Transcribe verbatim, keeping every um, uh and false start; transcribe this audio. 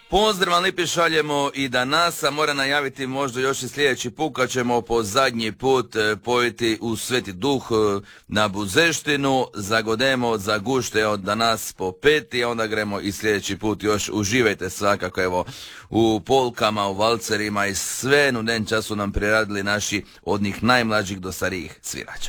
Pozdrav vam lijepi šaljemo i danas, a mora najaviti možda još i sljedeći put kad ćemo po zadnji put pojeti u Sveti Duh na Buzeštinu, zagodemo za gušte od danas po peti, a onda gremo i sljedeći put još uživajte svakako evo u polkama, u valcerima i sve nu den času nam priradili naši od njih najmlađih do starijih svirača.